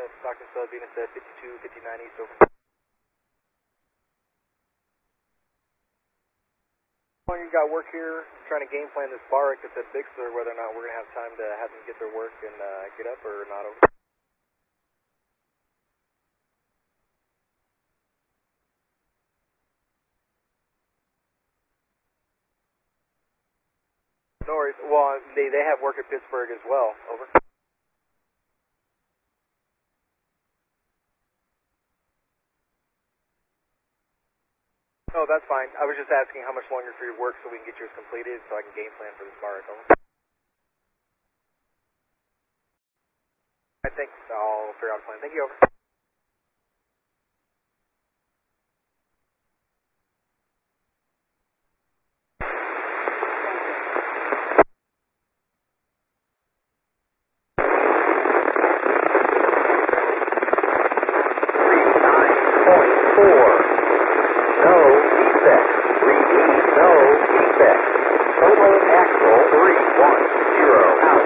Stockton South Venus at 5259 East, over. How long you got work here, trying to game plan this Barrick that's at Bixler, whether or not we're going to have time to have them get their work and get up or not, over. No worries. Well, they have work at Pittsburgh as well. Over. Oh, that's fine. I was just asking how much longer for your work so we can get yours completed so I can game plan for this Barrick. Over. I think I'll figure out a plan. Thank you. Over. No defect. Total axle 3-1.